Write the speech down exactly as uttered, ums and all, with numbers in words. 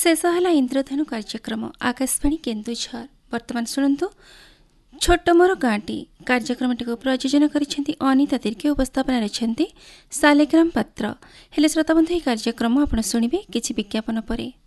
शेष है इंद्रधनु कार्यक्रम आकाशवाणी केन्दुझर। वर्तमान शुणु छोट मोर गाँटी कार्यक्रमटी को प्रयोजन करिसेंती अनिता दीर्घ उपस्थापन रहिसेंती शालिग्राम पात्र। हेले श्रोता बंधु कार्यक्रम आपण शुणिबे किछि विज्ञापन परे।